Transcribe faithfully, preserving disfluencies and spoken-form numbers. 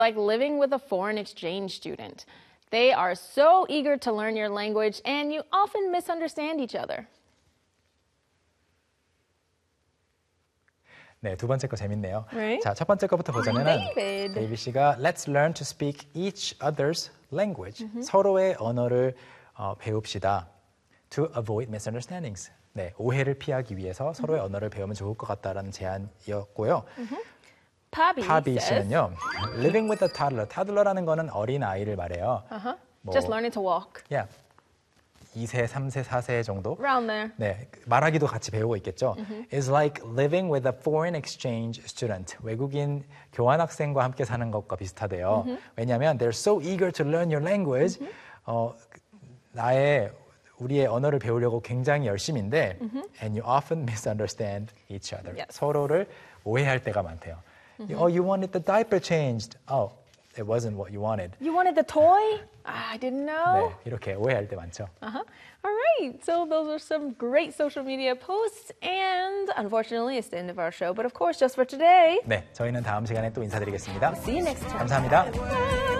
like living with a foreign exchange student. They are so eager to learn your language, and you often misunderstand each other. 네, 두 번째 거 재밌네요. Right? 자, 첫 번째 거부터 보자면은 David. 데이비 씨가 Let's learn to speak each other's language. Mm-hmm. 서로의 언어를 어, 배웁시다. To avoid misunderstandings. 네, 오해를 피하기 위해서 mm-hmm. 서로의 언어를 배우면 좋을 것 같다라는 제안이었고요. Mm-hmm. 파비, 파비 씨는요, living with a toddler. toddler라는 거는 어린 아이를 말해요. Uh-huh. 뭐, Just learning to walk. Yeah. 이 세, 삼 세, 사 세 정도. Around there. 네, 말하기도 같이 배우고 있겠죠. Mm-hmm. It's like living with a foreign exchange student. 외국인 교환학생과 함께 사는 것과 비슷하대요. Mm-hmm. 왜냐하면 they're so eager to learn your language. Mm-hmm. 어, 나의 우리의 언어를 배우려고 굉장히 열심인데 mm-hmm. and you often misunderstand each other. Yes. 서로를 오해할 때가 많대요. Mm-hmm. Oh, you wanted the diaper changed. Oh, it wasn't what you wanted. You wanted the toy? I didn't know. 네, 이렇게 오해할 때 많죠. Uh-huh. All right, so those are some great social media posts, and unfortunately, it's the end of our show. But of course, just for today. 네, 저희는 다음 시간에 또 인사드리겠습니다. See you next time. 감사합니다.